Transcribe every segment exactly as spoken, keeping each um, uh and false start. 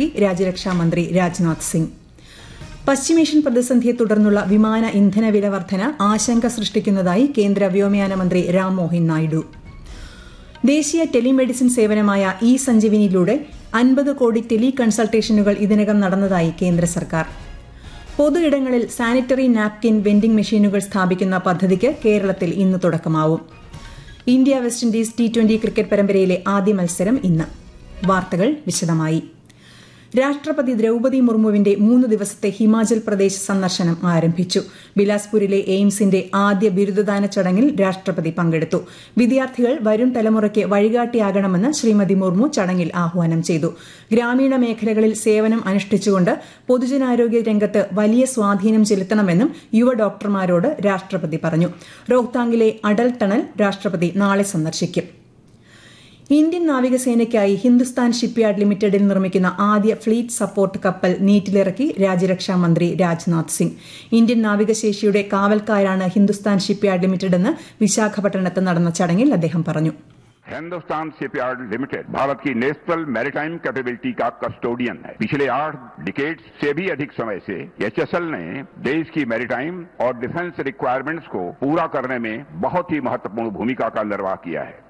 രാജ്യരക്ഷാമന്ത്രി രാജ്നാഥ് സിംഗ്. പശ്ചിമേഷ്യൻ പ്രതിസന്ധിയെ തുടർന്നുള്ള വിമാന ഇന്ധന വില വർധന ആശങ്ക സൃഷ്ടിക്കുന്നതായി കേന്ദ്ര വ്യോമയാന മന്ത്രി രാംമോഹൻ നായിഡു. ദേശീയ ടെലിമെഡിസിൻ സേവനമായ ഇ സഞ്ജീവനിയിലൂടെ അൻപത് കോടി ടെലി കൺസൾട്ടേഷനുകൾ ഇതിനകം നടന്നതായി കേന്ദ്ര സർക്കാർ. പൊതു ഇടങ്ങളിൽ സാനിറ്ററി നാപ്കിൻ വെൻഡിംഗ് മെഷീനുകൾ സ്ഥാപിക്കുന്ന പദ്ധതിക്ക് കേരളത്തിൽ ഇന്ന് തുടക്കമാവും. India west Indies T twenty cricket പരമ്പരയിലെ ആദ്യ മത്സരം ഇന്ന്. വാർത്തകൾ വിശദമായി. രാഷ്ട്രപതി ദ്രൌപദി മുർമുവിന്റെ മൂന്ന് ദിവസത്തെ ഹിമാചൽ പ്രദേശ് സന്ദർശനം ആരംഭിച്ചു. ബിലാസ്പൂരിലെ എയിംസിന്റെ ആദ്യ ബിരുദദാന ചടങ്ങിൽ രാഷ്ട്രപതി പങ്കെടുത്തു. വിദ്യാർത്ഥികൾ വരും തലമുറയ്ക്ക് വഴികാട്ടിയാകണമെന്ന് ശ്രീമതി മുർമു ചടങ്ങിൽ ആഹ്വാനം ചെയ്തു. ഗ്രാമീണ മേഖലകളിൽ സേവനം അനുഷ്ഠിച്ചുകൊണ്ട് പൊതുജനാരോഗ്യ രംഗത്ത് വലിയ സ്വാധീനം ചെലുത്തണമെന്നും യുവ ഡോക്ടർമാരോട് രാഷ്ട്രപതി പറഞ്ഞു. റോഹ്താങ്ങിലെ അടൽ ടണൽ രാഷ്ട്രപതി നാളെ സന്ദർശിക്കും. ഇന്ത്യൻ നാവികസേനയ്ക്കായി ഹിന്ദുസ്ഥാൻ ഷിപ്പ്യാർഡ് ലിമിറ്റഡിൽ നിർമ്മിക്കുന്ന ആദ്യ ഫ്ലീറ്റ് സപ്പോർട്ട് കപ്പൽ നീറ്റിലിറക്കി രാജ്യരക്ഷാമന്ത്രി രാജ്നാഥ് സിംഗ്. ഇന്ത്യൻ നാവികശേഷിയുടെ കാവൽക്കാരാണ് ഹിന്ദുസ്ഥാൻ ഷിപ്പ്യാർഡ് ലിമിറ്റഡെന്ന് വിശാഖപട്ടണത്ത് നടന്ന ചടങ്ങിൽ അദ്ദേഹം പറഞ്ഞു. हिंदुस्तान शिपयार्ड लिमिटेड भारत की नेशनल मैरीटाइम कैपेबिलिटी का कस्टोडियन है. पिछले आठ डिकेड्स से भी अधिक समय से एचएसएल ने देश की मैरीटाइम और डिफेंस रिक्वायरमेंट्स को पूरा करने में बहुत ही महत्वपूर्ण भूमिका का निर्वाह किया है.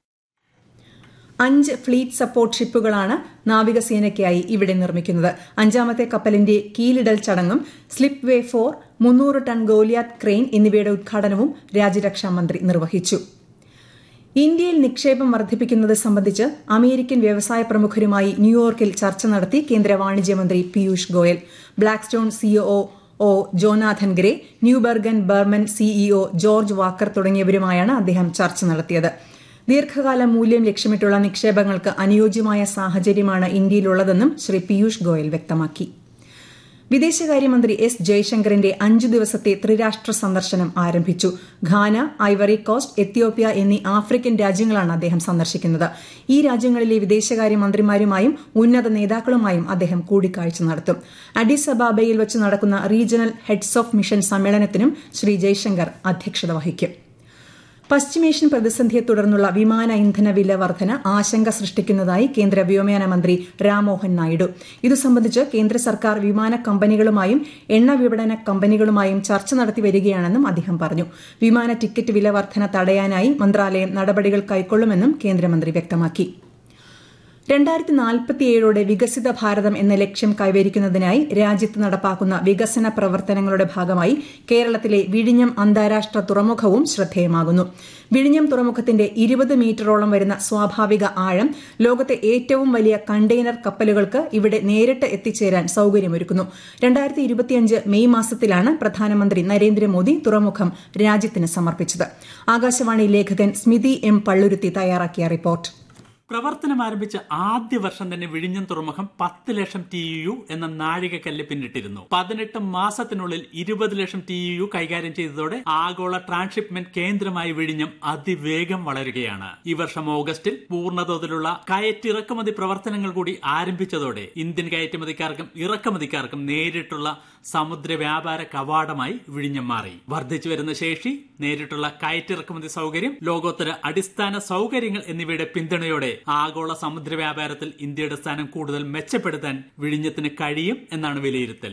അഞ്ച് ഫ്ലീറ്റ് സപ്പോർട്ട് ഷിപ്പുകളാണ് നാവികസേനയ്ക്കായി ഇവിടെ നിർമ്മിക്കുന്നത്. അഞ്ചാമത്തെ കപ്പലിന്റെ കീലിടൽ ചടങ്ങും സ്ലിപ്പ് വേ ഫോർ, മുന്നൂറ് ടൺ ഗോലിയാത്ത് ക്രെയിൻ എന്നിവയുടെ ഉദ്ഘാടനവും രാജ്യരക്ഷാമന്ത്രി നിർവഹിച്ചു. ഇന്ത്യയിൽ നിക്ഷേപം വർദ്ധിപ്പിക്കുന്നത് സംബന്ധിച്ച് അമേരിക്കൻ വ്യവസായ പ്രമുഖരുമായി ന്യൂയോർക്കിൽ ചർച്ച നടത്തി കേന്ദ്ര വാണിജ്യമന്ത്രി Piyush Goyal. Blackstone CEO O Jonathan grey, ന്യൂബർഗൻ Barman CEO George walker തുടങ്ങിയവരുമായാണ് അദ്ദേഹം ചർച്ച നടത്തിയത്. ദീർഘകാല മൂല്യം ലക്ഷ്യമിട്ടുള്ള നിക്ഷേപങ്ങൾക്ക് അനുയോജ്യമായ സാഹചര്യമാണ് ഇന്ത്യയിലുള്ളതെന്നും ശ്രീ പീയൂഷ് ഗോയൽ വ്യക്തമാക്കി. വിദേശകാര്യമന്ത്രി എസ് ജയശങ്കറിന്റെ അഞ്ചു ദിവസത്തെ ത്രിരാഷ്ട്ര സന്ദർശനം ആരംഭിച്ചു. ഘാന, ഐവറി കോസ്റ്റ്, എത്യോപ്യ എന്നീ ആഫ്രിക്കൻ രാജ്യങ്ങളാണ് അദ്ദേഹം സന്ദർശിക്കുന്നത്. ഈ രാജ്യങ്ങളിലെ വിദേശകാര്യമന്ത്രിമാരുമായും ഉന്നത നേതാക്കളുമായും അദ്ദേഹം കൂടിക്കാഴ്ച നടത്തും. അഡിസ് അബാബയിൽ വച്ച് നടക്കുന്ന regional heads of mission സമ്മേളനത്തിനും Shri Jaishankar അധ്യക്ഷത വഹിക്കും. പശ്ചിമേഷ്യൻ പ്രതിസന്ധിയെ തുടർന്നുള്ള വിമാന ഇന്ധന വില വർധന ആശങ്ക സൃഷ്ടിക്കുന്നതായി കേന്ദ്ര വ്യോമയാന മന്ത്രി രാംമോഹൻ നായിഡു. ഇതു സംബന്ധിച്ച് കേന്ദ്ര സർക്കാർ വിമാന കമ്പനികളുമായും എണ്ണ വിപണന കമ്പനികളുമായും ചർച്ച നടത്തി വരികയാണെന്നും അദ്ദേഹം പറഞ്ഞു. വിമാന ടിക്കറ്റ് വില വർധന തടയാനായി മന്ത്രാലയം നടപടികൾ കൈക്കൊള്ളുമെന്നും കേന്ദ്രമന്ത്രി വ്യക്തമാക്കി. രണ്ടായിരത്തി നാൽപ്പത്തിയേഴോടെ വികസിത ഭാരതം എന്ന ലക്ഷ്യം കൈവരിക്കുന്നതിനായി രാജ്യത്ത് നടപ്പാക്കുന്ന വികസന പ്രവർത്തനങ്ങളുടെ ഭാഗമായി കേരളത്തിലെ വിഴിഞ്ഞം അന്താരാഷ്ട്ര തുറമുഖവും ശ്രദ്ധേയമാകുന്നു. വിഴിഞ്ഞം തുറമുഖത്തിന്റെ ഇരുപത് മീറ്ററോളം വരുന്ന സ്വാഭാവിക ആഴം ലോകത്തെ ഏറ്റവും വലിയ കണ്ടെയ്നർ കപ്പലുകൾക്ക് ഇവിടെ നേരിട്ട് എത്തിച്ചേരാൻ സൌകര്യമൊരുക്കുന്നു. രണ്ടായിരത്തി ഇരുപത്തിയഞ്ച് മെയ് മാസത്തിലാണ് പ്രധാനമന്ത്രി നരേന്ദ്രമോദി തുറമുഖം രാജ്യത്തിന് സമർപ്പിച്ചത്. ആകാശവാണി ലേഖകൻ സ്മിതി എം പള്ളുരുത്തി തയ്യാറാക്കിയ റിപ്പോർട്ട്. പ്രവർത്തനം ആരംഭിച്ച ആദ്യ വർഷം തന്നെ വിഴിഞ്ഞം തുറമുഖം പത്ത് ലക്ഷം ടി യു എന്ന നാഴികക്കല്ല് പിന്നിട്ടിരുന്നു. പതിനെട്ട് മാസത്തിനുള്ളിൽ ഇരുപത് ലക്ഷം ടി യു കൈകാര്യം ചെയ്തതോടെ ആഗോള ട്രാൻസ്ഷിപ്മെന്റ് കേന്ദ്രമായി വിഴിഞ്ഞം അതിവേഗം വളരുകയാണ്. ഈ വർഷം ഓഗസ്റ്റിൽ പൂർണ്ണതോതിലുള്ള കയറ്റിറക്കുമതി പ്രവർത്തനങ്ങൾ കൂടി ആരംഭിച്ചതോടെ ഇന്ത്യൻ കയറ്റുമതിക്കാർക്കും ഇറക്കുമതിക്കാർക്കും നേരിട്ടുള്ള സമുദ്ര വ്യാപാര കവാടമായി വിഴിഞ്ഞം മാറി. വർദ്ധിച്ചു വരുന്ന ശേഷി, നേരിട്ടുള്ള കയറ്റിറക്കുമതി സൌകര്യം, ലോകോത്തര അടിസ്ഥാന സൌകര്യങ്ങൾ എന്നിവയുടെ പിന്തുണയോടെ ആഗോള സമുദ്ര വ്യാപാരത്തിൽ ഇന്ത്യയുടെ സ്ഥാനം കൂടുതൽ മെച്ചപ്പെടുത്താൻ വിഴിഞ്ഞത്തിന് കഴിയും എന്നാണ് വിലയിരുത്തൽ.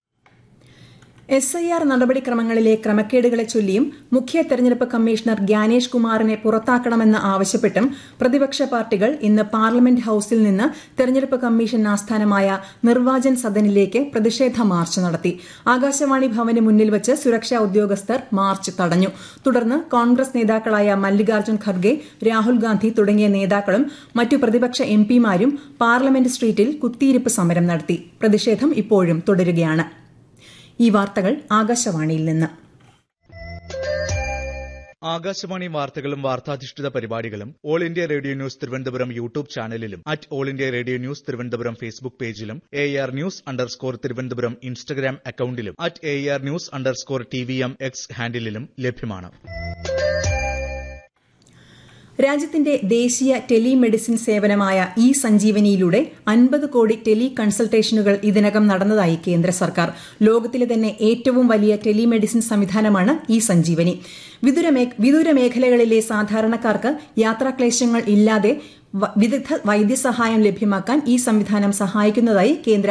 എസ് ഐ ആർ നടപടിക്രമങ്ങളിലെ ക്രമക്കേടുകളെ ചൊല്ലിയും മുഖ്യ തെരഞ്ഞെടുപ്പ് കമ്മീഷണർ ഗ്യാനേഷ് കുമാറിനെ പുറത്താക്കണമെന്ന് ആവശ്യപ്പെട്ടും പ്രതിപക്ഷ പാർട്ടികൾ ഇന്ന് പാർലമെന്റ് ഹൌസിൽ നിന്ന് തെരഞ്ഞെടുപ്പ് കമ്മീഷൻ ആസ്ഥാനമായ നിർവാചൻ സദനിലേക്ക് പ്രതിഷേധ മാർച്ച് നടത്തി. ആകാശവാണി ഭവന് മുന്നിൽ വച്ച് സുരക്ഷാ ഉദ്യോഗസ്ഥർ മാർച്ച് തടഞ്ഞു. തുടർന്ന് കോൺഗ്രസ് നേതാക്കളായ മല്ലികാർജ്ജുൻ ഖർഗെ, രാഹുൽ ഗാന്ധി തുടങ്ങിയ നേതാക്കളും മറ്റു പ്രതിപക്ഷ എം പിമാരും പാർലമെന്റ് സ്ട്രീറ്റിൽ കുത്തിയിരിപ്പ് സമരം നടത്തി. പ്രതിഷേധം ഇപ്പോഴും തുടരുകയാണ്. ഈ വാർത്തകൾ ആകാശവാണിയിൽ നിന്ന്. ആകാശവാണി വാർത്തകളും വാർത്താധിഷ്ഠിത പരിപാടികളും all India radio news Thiruvananthapuram YouTube ചാനലിലും at all India radio news Thiruvananthapuram Facebook പേജിലും A R news underscore Thiruvananthapuram Instagram അക്കൌണ്ടിലും at A R news underscore T V M X ഹാൻഡിലും ലഭ്യമാണ്. രാജ്യത്തിന്റെ ദേശീയ ടെലിമെഡിസിൻ സേവനമായ ഇ സഞ്ജീവനിയിലൂടെ അൻപത് കോടി ടെലി കൺസൾട്ടേഷനുകൾ ഇതിനകം നടന്നതായി കേന്ദ്ര സർക്കാർ. ലോകത്തിലെ തന്നെ ഏറ്റവും വലിയ ടെലിമെഡിസിൻ സംവിധാനമാണ് ഇ സഞ്ജീവനി. വിദൂര മേഖലകളിലെ സാധാരണക്കാർക്ക് യാത്രാക്ലേശങ്ങൾ ഇല്ലാതെ വിദഗ്ധ വൈദ്യസഹായം ലഭ്യമാക്കാൻ ഈ സംവിധാനം സഹായിക്കുന്നതായി കേന്ദ്ര